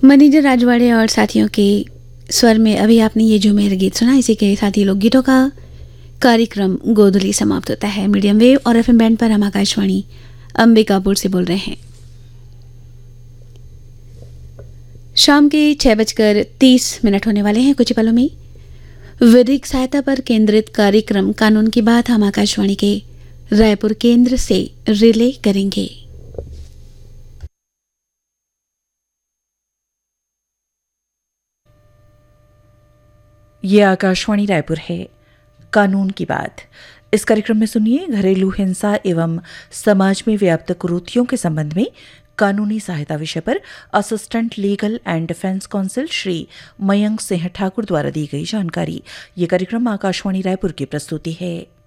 Manager Rajwade और साथियों के स्वर में अभी आपने ये जो मेरा गीत सुना, इसी के साथ ही लोकगीतों का कार्यक्रम गोधुली समाप्त होता है। मीडियम वेव और एफएम बैंड पर हम आकाशवाणी अंबिकापुर से बोल रहे हैं। शाम के 6:30 होने वाले हैं। कुछ ही पलों में विधिक सहायता पर केंद्रित कार्यक्रम कानून की बात हम आकाशवाणी के रायपुर केंद्र से रिले करेंगे। ये आकाशवाणी रायपुर है। कानून की बात, इस कार्यक्रम में सुनिए घरेलू हिंसा एवं समाज में व्याप्त कुरीतियों के संबंध में कानूनी सहायता विषय पर assistant legal and defence council Shri Mayank Singh Thakur द्वारा दी गई जानकारी। ये कार्यक्रम आकाशवाणी रायपुर की प्रस्तुति है।